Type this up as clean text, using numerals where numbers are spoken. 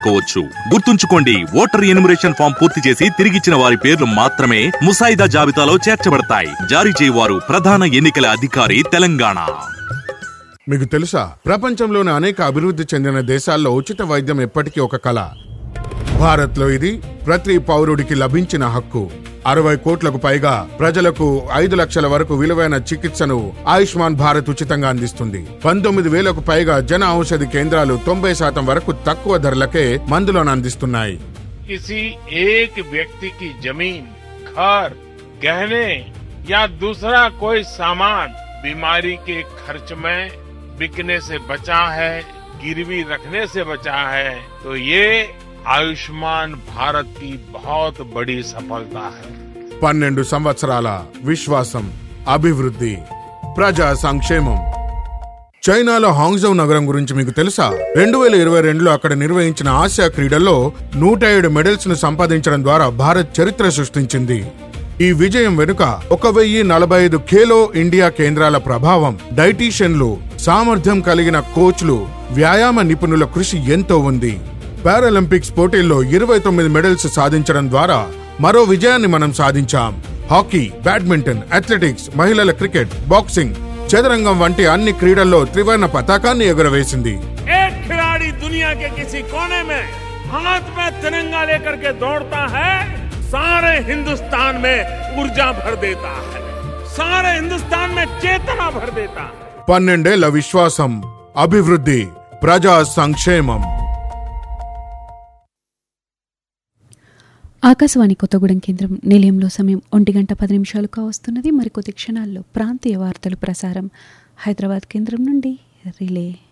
చేసుకోవచ్చు. గుర్తుంచుకోండి, voter enumeration form పూర్తి చేసి తిరిగిచ్చిన వారి పేర్లు మాత్రమే ముసాయిదా జాబితాలో చేర్చబడతాయి. జారీ చేయవారు ప్రధాన ఎన్నికల అధికారి, తెలంగాణ. మీకు తెలుసా, ప్రపంచంలోని అనేక అభివృద్ధి చెందిన దేశాల్లో ఉచిత వైద్యం ఎప్పటికీ ఒక కళ. భారత్లో ఇది ప్రతి పౌరుడికి లభించిన హక్కు. 60 కోట్లకు పైగా ప్రజలకు 5 లక్షల వరకు విలువైన చికిత్సను ఆయుష్మాన్ భారత్ ఉచితంగా అందిస్తుంది. 19,000కు పైగా జన ఔషధి కేంద్రాలు 90% వరకు తక్కువ ధరలకే మందులను అందిస్తున్నాయి. किसी एक व्यक्ति की जमीन, घर, गहने या दूसरा कोई सामान बीमारी के खर्च में बिकने से बचा है, गिरवी रखने से बचा है, तो ये आयुष्मान भारत की बहुत बड़ी सफलता है. 12 సంవత్సరాల విశ్వాసం, అభివృద్ధి, ప్రజా సంక్షేమం. చైనాలో హాంగ్జౌ నగరం గురించి మీకు తెలుసా? 2022లో అక్కడ నిర్వహించిన ఆసియా క్రీడల్లో 107 మెడల్స్ ను సంపాదించడం ద్వారా భారత్ చరిత్ర సృష్టించింది. ఈ విజయం వెనుక 1045 ఖేలో ఇండియా కేంద్రాల ప్రభావం, డైటీషియన్లు, సామర్థ్యం కలిగిన కోచ్లు, వ్యాయామ నిపుణుల కృషి ఎంతో ఉంది. పారాలింపిక్స్ పోటీల్లో 29 మెడల్స్ సాధించడం ద్వారా మరో విజయాన్ని మనం సాధించాం. హాకీ, బ్యాడ్మింటన్, అథ్లెటిక్స్, మహిళల క్రికెట్, బాక్సింగ్, చదరంగం వంటి అన్ని క్రీడల్లో త్రివర్ణ పతాకాన్ని ఎగురవేసింది. एक खिलाड़ी दुनिया के किसी कोने में हाथ में तिरंगा लेकर के दौड़ता है, सारे हिंदुस्तान में ऊर्जा भर देता है, सारे हिंदुस्तान में चेतना भर देता है. 12 ఏళ్ల విశ్వాసం, అభివృద్ధి, ప్రజా సంక్షేమం. ఆకాశవాణి కొత్తగూడెం కేంద్రం నిలయంలో సమయం 1:10 కావస్తున్నది. మరికొద్ది క్షణాల్లో ప్రాంతీయ వార్తలు ప్రసారం హైదరాబాద్ కేంద్రం నుండి రిలే.